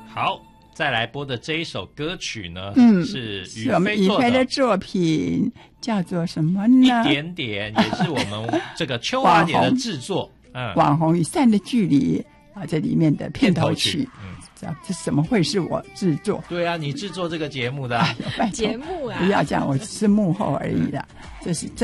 好，再来播的这一首歌曲呢，是我们宇飞的作品，叫做什么呢？ 一点点，也是我们这个秋华姐的制作。 网红与善的距离啊，这里面的片头曲。这怎么会是我制作？ 对啊，你制作这个节目的节目啊，不要这样，我只是幕后而已啦。这是